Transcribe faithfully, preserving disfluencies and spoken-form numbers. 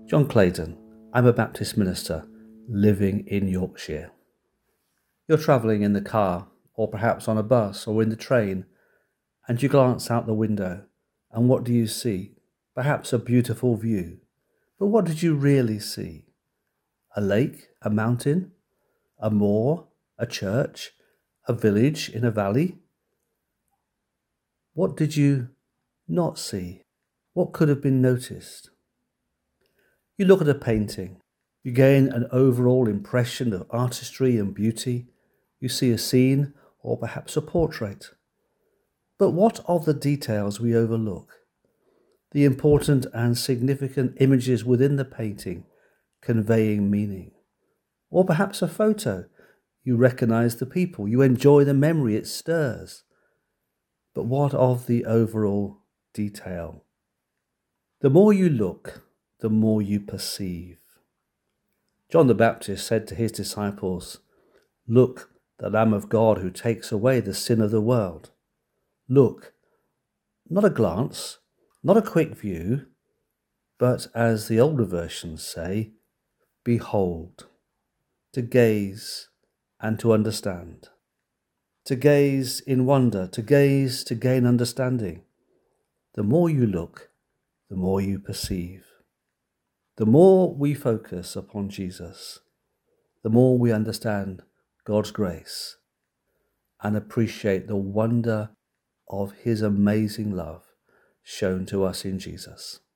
John Clayton. I'm a Baptist minister living in Yorkshire. You're travelling in the car, or perhaps on a bus or in the train, and you glance out the window, and what do you see? Perhaps a beautiful view. But what did you really see? A lake, a mountain, a moor, a church, a village in a valley? What did you not see? What could have been noticed? You look at a painting. You gain an overall impression of artistry and beauty. You see a scene or perhaps a portrait. But what of the details we overlook? The important and significant images within the painting conveying meaning. Or perhaps a photo. You recognize the people. You enjoy the memory it stirs. But what of the overall detail? The more you look, the more you perceive. John the Baptist said to his disciples, "Look, the Lamb of God who takes away the sin of the world." Look, not a glance, not a quick view, but as the older versions say, behold, to gaze and to understand. To gaze in wonder, to gaze to gain understanding. The more you look, the more you perceive. The more we focus upon Jesus, the more we understand God's grace and appreciate the wonder of his amazing love shown to us in Jesus.